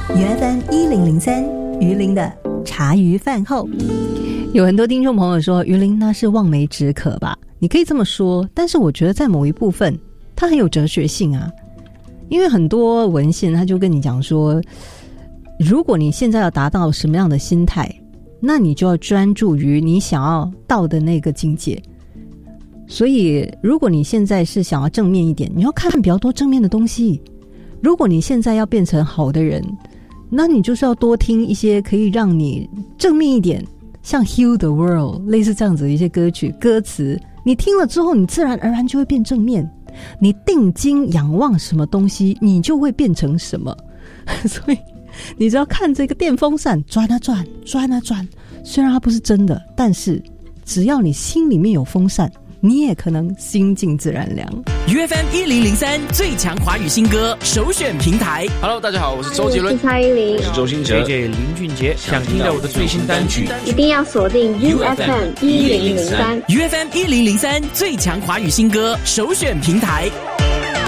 UFM1003于林的茶余饭后。有很多听众朋友说于林那是望梅止渴吧，你可以这么说，但是我觉得在某一部分它很有哲学性啊。因为很多文献他就跟你讲说，如果你现在要达到什么样的心态，那你就要专注于你想要到的那个境界。所以如果你现在是想要正面一点，你要看比较多正面的东西。如果你现在要变成好的人，那你就是要多听一些可以让你正面一点，像 Heal the World 类似这样子的一些歌曲歌词，你听了之后你自然而然就会变正面。你定睛仰望什么东西，你就会变成什么。所以你只要看这个电风扇转啊转转啊转，虽然它不是真的，但是只要你心里面有风扇，你也可能心静自然凉。 UFM1003最强华语新歌首选平台。 Hello， 大家好，我是周杰伦， 我是蔡依林， 我是周兴哲， JJ 林俊杰。想听到我的最新单曲， 一定要锁定 UFM1003 UFM1003最强华语新歌首选平台。